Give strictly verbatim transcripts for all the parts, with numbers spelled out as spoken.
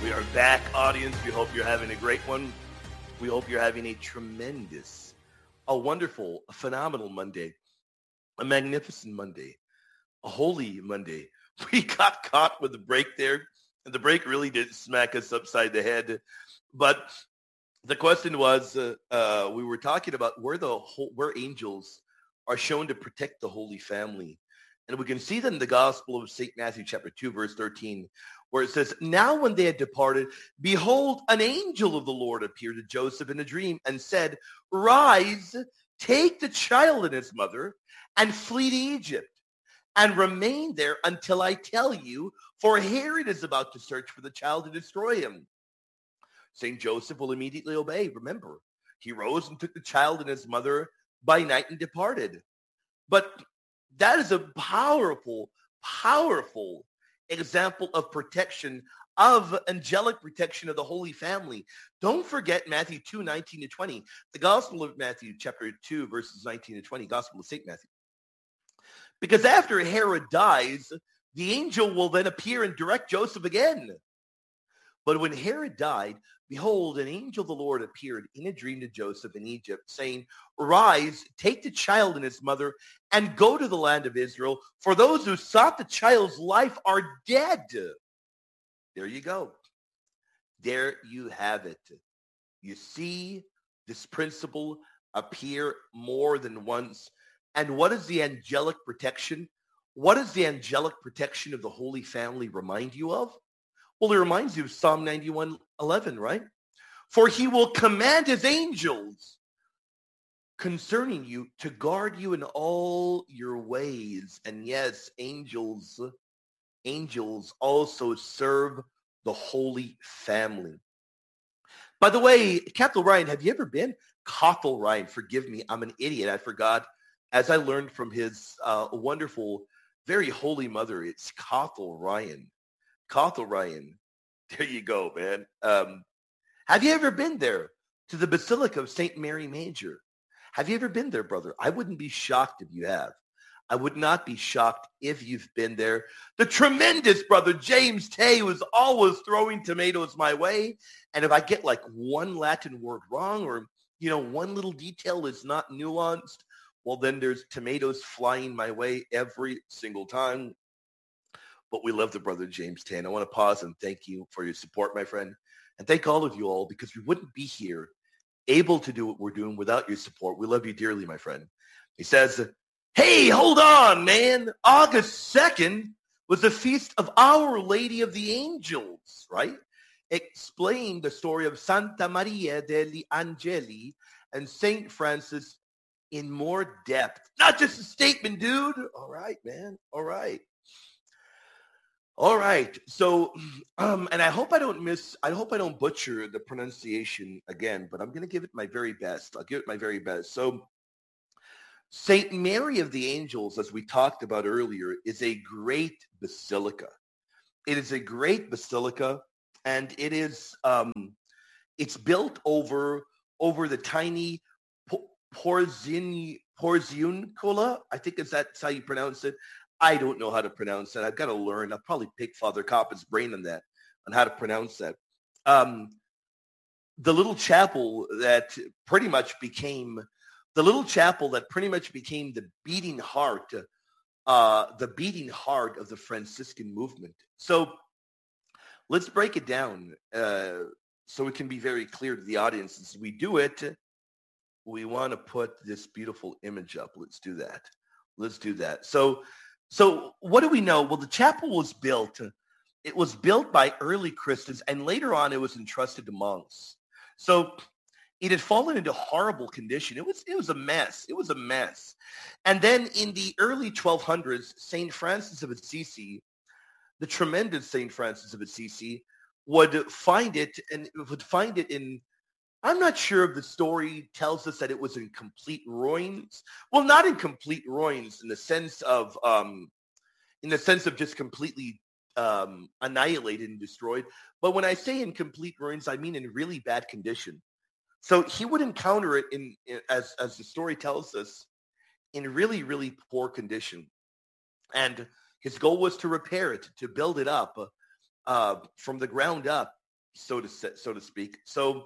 We are back, audience. We hope you're having a great one. We hope you're having a tremendous, a wonderful, a phenomenal Monday, a magnificent Monday, a holy Monday. We got caught with the break there, and the break really did smack us upside the head. But the question was, uh, uh, we were talking about where the whole, where angels are shown to protect the Holy Family. And we can see that in the Gospel of Saint Matthew, chapter two, verse thirteen, where it says, now when they had departed, behold, an angel of the Lord appeared to Joseph in a dream and said, rise, take the child and his mother, and flee to Egypt, and remain there until I tell you, for Herod is about to search for the child to destroy him. Saint Joseph will immediately obey. Remember, he rose and took the child and his mother by night and departed. But that is a powerful, powerful example of protection, of angelic protection of the Holy Family. Don't forget Matthew two, nineteen to twenty. The Gospel of Matthew, chapter two, verses nineteen to twenty, Gospel of Saint Matthew. Because after Herod dies, the angel will then appear and direct Joseph again. But when Herod died, behold, an angel of the Lord appeared in a dream to Joseph in Egypt, saying, rise, take the child and his mother, and go to the land of Israel, for those who sought the child's life are dead. There you go. There you have it. You see this principle appear more than once. And what is the angelic protection? What does the angelic protection of the Holy Family remind you of? Well, it reminds you of Psalm ninety-one eleven, right? For he will command his angels concerning you to guard you in all your ways. And yes, angels, angels also serve the Holy Family. By the way, Cathal Ryan, have you ever been? Cathal Ryan, forgive me, I'm an idiot. I forgot. As I learned from his uh, wonderful, very holy mother, it's Cathal Ryan. Cathal Ryan. There you go, man. Um, have you ever been there to the Basilica of Saint Mary Major? Have you ever been there, brother? I wouldn't be shocked if you have. I would not be shocked if you've been there. The tremendous brother James Tay was always throwing tomatoes my way. And if I get like one Latin word wrong or, you know, one little detail is not nuanced, well, then there's tomatoes flying my way every single time. But we love the brother James Tay. And I want to pause and thank you for your support, my friend. And thank all of you all, because we wouldn't be here able to do what we're doing without your support. We love you dearly, my friend. He says, hey, hold on, man. August second was the feast of Our Lady of the Angels, right? Explain the story of Santa Maria degli Angeli and Saint Francis in more depth. Not just a statement, dude. All right, man. All right. All right. So, um, and I hope I don't miss, I hope I don't butcher the pronunciation again, but I'm going to give it my very best. I'll give it my very best. So Saint Mary of the Angels, as we talked about earlier, is a great basilica. It is a great basilica, and it is, um, it's built over, over the tiny Porzin, Porziuncola. I think is that's how you pronounce it. I don't know how to pronounce that. I've got to learn. I'll probably pick Father Coppa's brain on that, on how to pronounce that. Um, the little chapel that pretty much became, the little chapel that pretty much became the beating heart, uh, the beating heart of the Franciscan movement. So let's break it down uh, so it can be very clear to the audience. As we do it, we want to put this beautiful image up. Let's do that. Let's do that. So, So what do we know? Well, the chapel was built. It was built by early Christians, and later on it was entrusted to monks. So it had fallen into horrible condition. It was, it was a mess. It was a mess. And then in the early twelve hundreds, Saint Francis of Assisi, the tremendous Saint Francis of Assisi, would find it and would find it in, I'm not sure if the story tells us that it was in complete ruins. Well, not in complete ruins in the sense of, um, in the sense of just completely um, annihilated and destroyed. But when I say in complete ruins, I mean in really bad condition. So he would encounter it in, in as as the story tells us, in really, really poor condition. And his goal was to repair it, to build it up uh, from the ground up. so to so to speak. So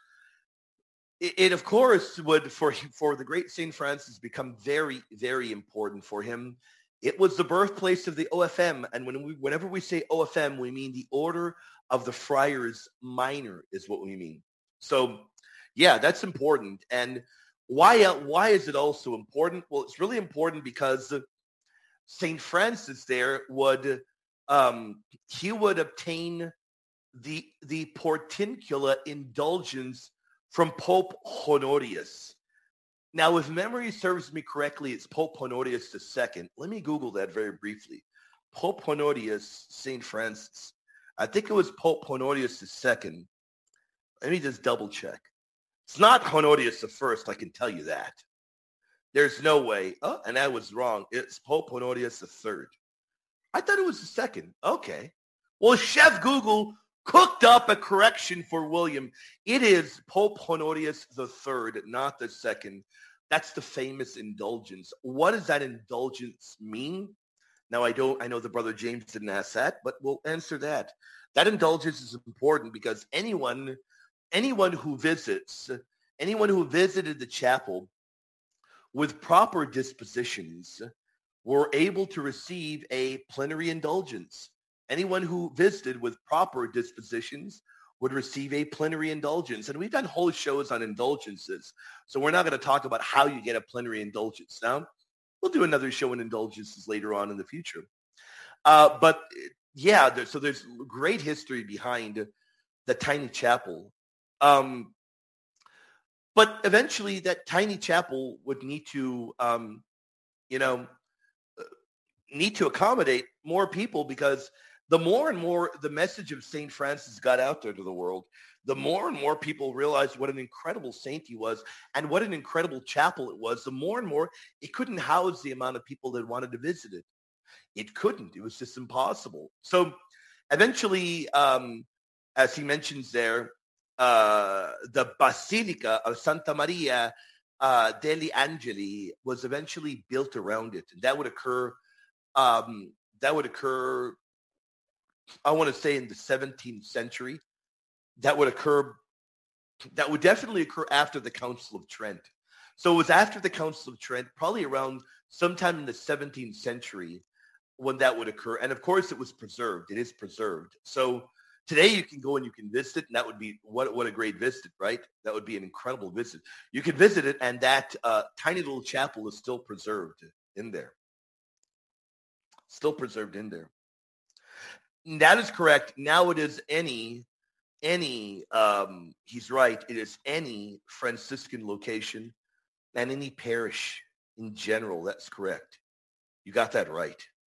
it, it of course would for for the great Saint Francis become very very important for him. It was the birthplace of the O F M, and when we whenever we say O F M, we mean the Order of the Friars Minor is what we mean. So yeah, that's important. And why why is it also important? Well, it's really important because Saint Francis there would um, he would obtain the the Portiuncula indulgence from Pope Honorius. Now, if memory serves me correctly, it's Pope Honorius the Second. Let me Google that very briefly. Pope Honorius, Saint Francis. I think it was Pope Honorius the Second. Let me just double check. It's not Honorius the First, I can tell you that. There's no way. Oh, and I was wrong. It's Pope Honorius the Third. I thought it was the second. Okay. Well, Chef Google cooked up a correction for William. It is Pope Honorius the Third, not the second. That's the famous indulgence. What does that indulgence mean? Now, I don't. I know the brother James didn't ask that, but we'll answer that. That indulgence is important because anyone, anyone who visits, anyone who visited the chapel with proper dispositions were able to receive a plenary indulgence. Anyone who visited with proper dispositions would receive a plenary indulgence. And we've done whole shows on indulgences. So we're not going to talk about how you get a plenary indulgence. Now, we'll do another show on indulgences later on in the future. Uh, but yeah, there, so there's great history behind the tiny chapel. Um, but eventually that tiny chapel would need to, um, you know, need to accommodate more people because the more and more the message of Saint Francis got out there to the world, the more and more people realized what an incredible saint he was and what an incredible chapel it was, the more and more it couldn't house the amount of people that wanted to visit it. It couldn't. It was just impossible. So eventually, um, as he mentions there, uh, the Basilica of Santa Maria uh, degli Angeli was eventually built around it. And that would occur Um, that would occur, I want to say in the seventeenth century. That would occur, that would definitely occur after the Council of Trent. So it was after the Council of Trent, probably around sometime in the seventeenth century when that would occur. And of course it was preserved. It is preserved. So today you can go and you can visit it, and that would be, what, what a great visit, right? That would be an incredible visit. You can visit it, and that uh, tiny little chapel is still preserved in there. Still preserved in there. That is correct. Now it is any, any, um, he's right. It is any Franciscan location and any parish in general. That's correct. You got that right.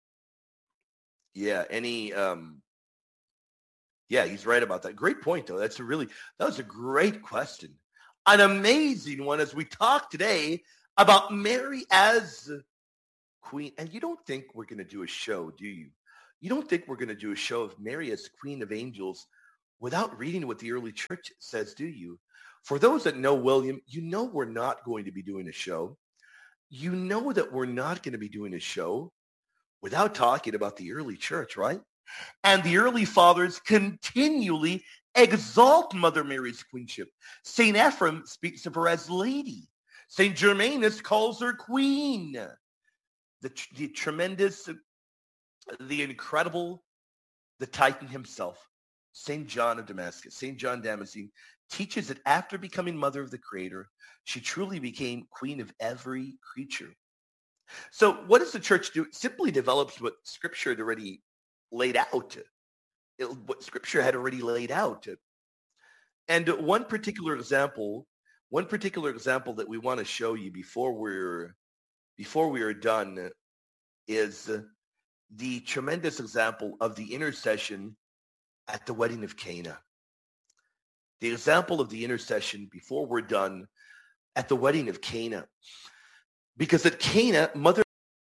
Yeah. Any, um, yeah, he's right about that. Great point, though. That's a really, that was a great question. An amazing one as we talk today about Mary as Queen. And you don't think we're going to do a show, do you? You don't think we're going to do a show of Mary as Queen of Angels without reading what the early church says, do you? For those that know William, you know we're not going to be doing a show. You know that we're not going to be doing a show without talking about the early church, right? And the early fathers continually exalt Mother Mary's queenship. Saint Ephrem speaks of her as lady. Saint Germanus calls her queen. The, the tremendous, the incredible, the Titan himself, Saint John of Damascus, Saint John Damascene, teaches that after becoming mother of the Creator, she truly became queen of every creature. So what does the church do? It simply develops what Scripture had already laid out, it, what Scripture had already laid out. And one particular example, one particular example that we want to show you before we're before we are done is the tremendous example of the intercession at the wedding of Cana. The example of the intercession before we're done at the wedding of Cana. Because at Cana, Mother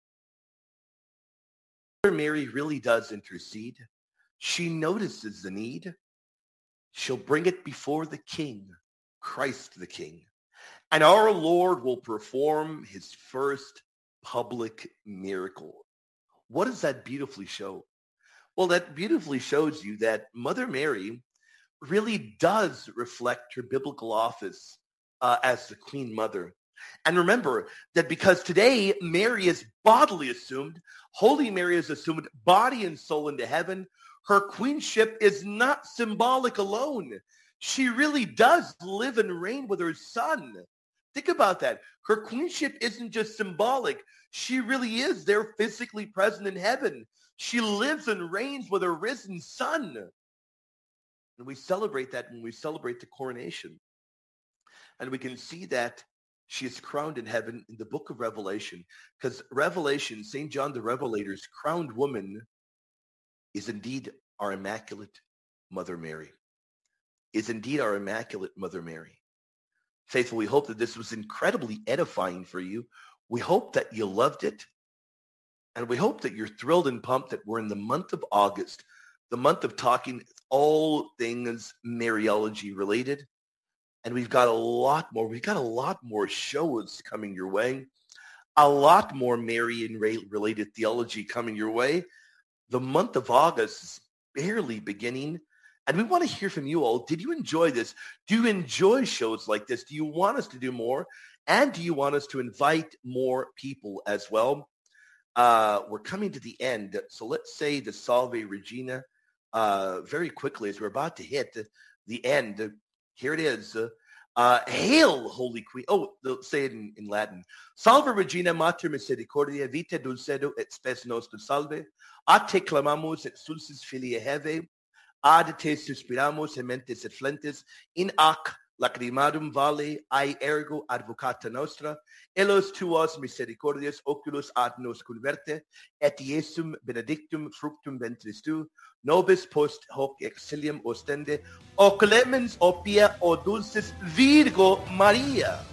Mary really does intercede. She notices the need. She'll bring it before the King, Christ the King. And our Lord will perform his first public miracle. What does that beautifully show? Well, that beautifully shows you that Mother Mary really does reflect her biblical office uh, as the Queen Mother. And remember that because today Mary is bodily assumed, Holy Mary is assumed body and soul into heaven, her queenship is not symbolic alone. She really does live and reign with her Son. Think about that. Her queenship isn't just symbolic. She really is there physically present in heaven. She lives and reigns with her risen Son. And we celebrate that when we celebrate the coronation. And we can see that she is crowned in heaven in the book of Revelation, because Revelation, Saint John the Revelator's crowned woman is indeed our Immaculate Mother Mary, is indeed our Immaculate Mother Mary. Faithful, we hope that this was incredibly edifying for you. We hope that you loved it. And we hope that you're thrilled and pumped that we're in the month of August, the month of talking all things Mariology related. And we've got a lot more. We've got a lot more shows coming your way. A lot more Marian-related theology coming your way. The month of August is barely beginning. And we want to hear from you all. Did you enjoy this? Do you enjoy shows like this? Do you want us to do more? And do you want us to invite more people as well? Uh, we're coming to the end. So let's say the Salve Regina uh, very quickly as we're about to hit the, the end. Here it is. Uh, uh, Hail, Holy Queen. Oh, they'll say it in, in Latin. Salve Regina Mater Misericordia, vita dulcedo et spes nostrum salve. A te clamamus et sulcis filia heve. Ad te suspiramus ementes et flentes. In ac lacrimarum vale, ai ergo advocata nostra. Elos tuos misericordias oculos ad nos converte. Et Iesum benedictum fructum ventris tu. Nobis post hoc exilium ostende, o clemens, o pia, o dulcis Virgo Maria.